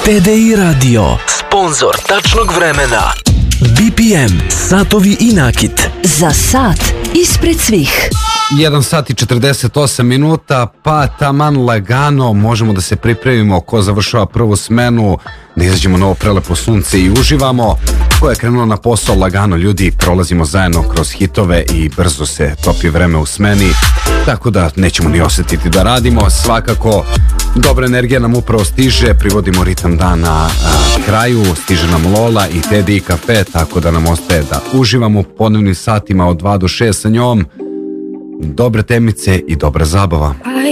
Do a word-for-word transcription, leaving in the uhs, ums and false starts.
T D I Radio, sponzor tačnog vremena. B P M, satovi i nakit. Za sat ispred svih. jedan sat i četrdeset osam minuta, pa taman lagano možemo da se pripremimo ko završava prvu smenu, da izađemo na ovo prelepo sunce i uživamo. Ko je krenuo na posao lagano, ljudi, prolazimo zajedno kroz hitove i brzo se topi vreme u smeni, tako da nećemo ni osjetiti da radimo. Svakako, dobra energija nam upravo stiže, privodimo ritam dana a, kraju, stiže nam Lola i T D I kafe, tako da nam ostaje da uživamo u podnevnim satima od dva do šest sa njom. Dobre temice i dobra zabava.